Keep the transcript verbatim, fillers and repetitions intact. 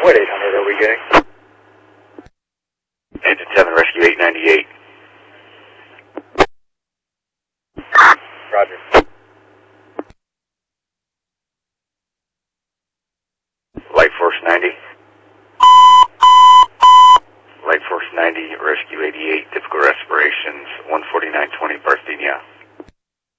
What eight hundred are we getting? Engine seven, rescue eight ninety-eight. Roger. Light Force ninety.